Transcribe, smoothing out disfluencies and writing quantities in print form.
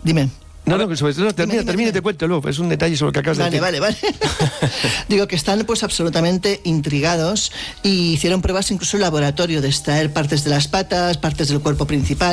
Dime. No, termina y te cuento luego. Es un detalle sobre el que acabas de decir. Vale. Digo que están pues absolutamente intrigados y hicieron pruebas incluso en laboratorio de extraer partes de las patas, partes del cuerpo principal.